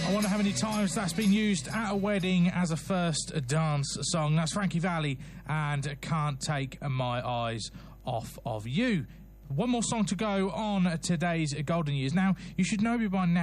I wonder how many times that's been used at a wedding as a first dance song. That's Frankie Valli and Can't Take My Eyes Off of You. One more song to go on today's Golden Years. Now, you should know me by now.